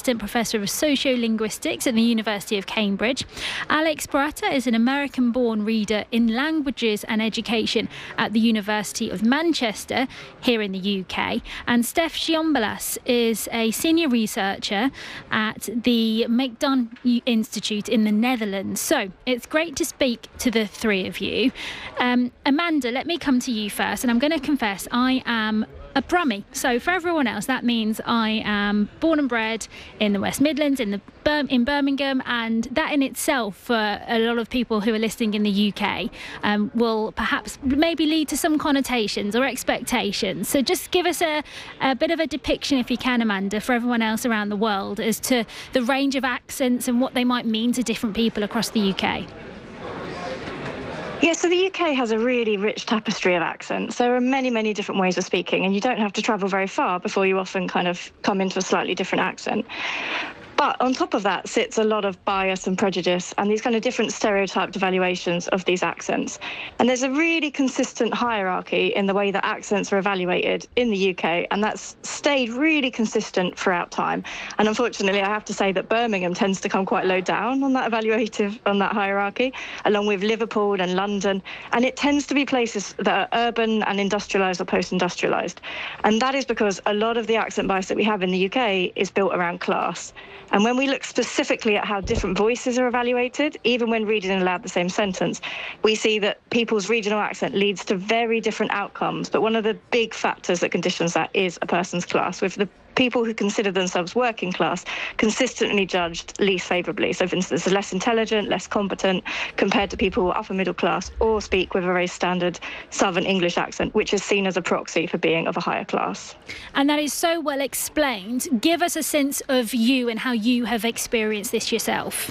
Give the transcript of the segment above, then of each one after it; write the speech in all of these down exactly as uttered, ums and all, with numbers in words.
Assistant Professor of Sociolinguistics at the University of Cambridge. Alex Barata is an American-born reader in languages and education at the University of Manchester here in the U K. And Steph Giombalas is a senior researcher at the Macdon Institute in the Netherlands. So it's great to speak to the three of you. Um, Amanda, let me come to you first, and I'm going to confess I am a Brummie. So for everyone else, that means I am born and bred in the West Midlands, in the in Birmingham, and that in itself, for a lot of people who are listening in the U K, um, will perhaps maybe lead to some connotations or expectations. So just give us a, a bit of a depiction, if you can, Amanda, for everyone else around the world as to the range of accents and what they might mean to different people across the U K. Yeah, so the U K has a really rich tapestry of accents. There are many, many different ways of speaking, and you don't have to travel very far before you often kind of come into a slightly different accent. But on top of that sits a lot of bias and prejudice and these kind of different stereotyped evaluations of these accents. And there's a really consistent hierarchy in the way that accents are evaluated in the U K, and that's stayed really consistent throughout time. And unfortunately, I have to say that Birmingham tends to come quite low down on that evaluative, on that hierarchy, along with Liverpool and London. And it tends to be places that are urban and industrialised or post-industrialised. And that is because a lot of the accent bias that we have in the U K is built around class. And when we look specifically at how different voices are evaluated, even when reading aloud the same sentence, we see that people's regional accent leads to very different outcomes. But one of the big factors that conditions that is a person's class, with the people who consider themselves working class consistently judged least favourably. So, for instance, less intelligent, less competent, compared to people who are upper middle class or speak with a very standard Southern English accent, which is seen as a proxy for being of a higher class. And that is so well explained. Give us a sense of you and how you have experienced this yourself.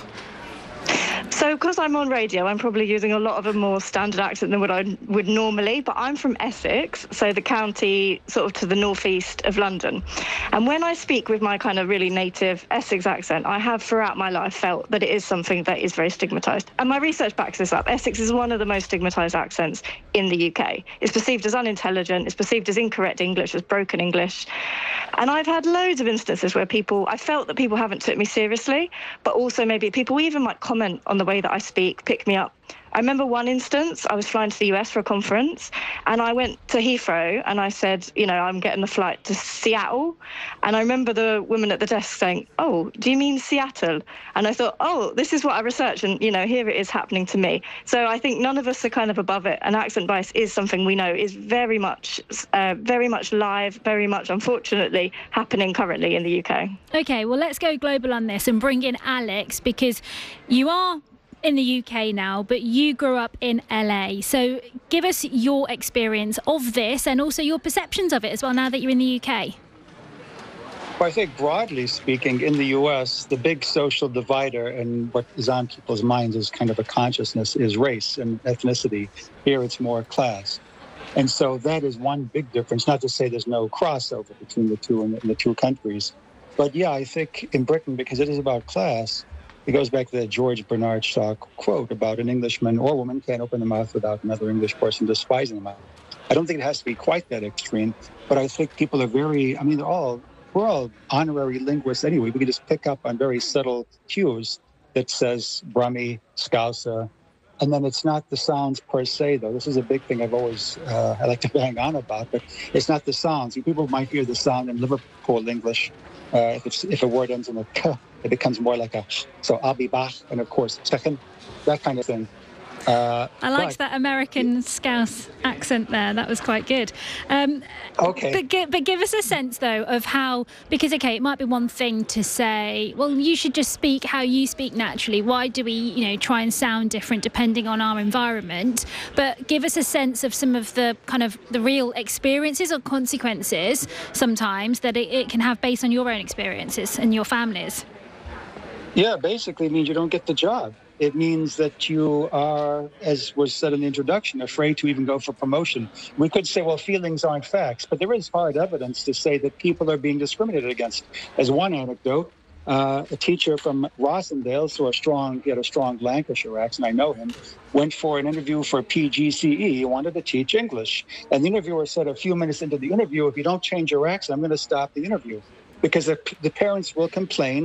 So because I'm on radio, I'm probably using a lot of a more standard accent than what I would normally, but I'm from Essex, so the county sort of to the northeast of London. And when I speak with my kind of really native Essex accent, I have throughout my life felt that it is something that is very stigmatised. And my research backs this up. Essex is one of the most stigmatised accents in the U K. It's perceived as unintelligent, it's perceived as incorrect English, as broken English. And I've had loads of instances where people, I felt that people haven't took me seriously, but also maybe people even might comment on the way that I speak, pick me up. I remember one instance, I was flying to the U S for a conference, and I went to Heathrow and I said, you know, I'm getting the flight to Seattle. And I remember the woman at the desk saying, oh, do you mean Seattle? And I thought, oh, this is what I researched, and, you know, here it is happening to me. So I think none of us are kind of above it, and accent bias is something we know is very much, uh, very much live, very much, unfortunately, happening currently in the U K. OK, well, let's go global on this and bring in Alex, because you are in the U K now, but you grew up in L A. So give us your experience of this and also your perceptions of it as well now that you're in the U K. Well, I think broadly speaking, in the U S, the big social divider and what is on people's minds as kind of a consciousness is race and ethnicity. Here it's more class. And so that is one big difference. Not to say there's no crossover between the two in the, in the two countries. But yeah, I think in Britain, because it is about class, it goes back to that George Bernard Shaw quote about an Englishman or woman can't open their mouth without another English person despising them. I don't think it has to be quite that extreme, but I think people are very, I mean, they're all, we're all honorary linguists anyway. We can just pick up on very subtle cues that says Brummie, Scouser, and then it's not the sounds per se, though. This is a big thing I've always, uh, I like to bang on about, but it's not the sounds. People might hear the sound in Liverpool English. Uh, if, it's, if a word ends in a k, it becomes more like a sh. So I'll be back, and of course, second, that kind of thing. Uh, I liked that American Scouse accent there. That was quite good. Um, okay. But, gi- but give us a sense, though, of how, because, OK, it might be one thing to say, well, you should just speak how you speak naturally. Why do we, you know, try and sound different depending on our environment? But give us a sense of some of the kind of the real experiences or consequences sometimes that it, it can have based on your own experiences and your families. Yeah, basically it means you don't get the job. It means that you are, as was said in the introduction, afraid to even go for promotion. We could say, well, feelings aren't facts, but there is hard evidence to say that people are being discriminated against. As one anecdote, uh, a teacher from Rossendale, so a strong, he had a strong Lancashire accent, I know him, went for an interview for P G C E. He wanted to teach English. And the interviewer said a few minutes into the interview, if you don't change your accent, I'm going to stop the interview. Because the, the parents will complain